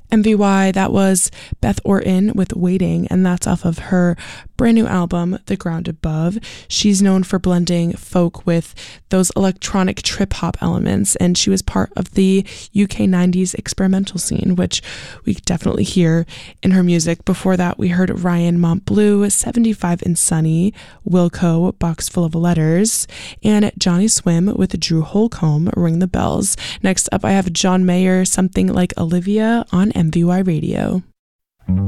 MVY, that was Beth Orton with Waiting, and that's off of her brand new album, The Ground Above. She's known for blending folk with those electronic trip-hop elements, and she was part of the UK 90s experimental scene, which we definitely hear in her music. Before that, we heard Ryan Montbleu, 75 and Sunny, Wilco, Box Full of Letters, and Johnny Swim with Drew Holcomb, Ring the Bells. Next up, I have John Mayer, Something Like Olivia on MVY Radio.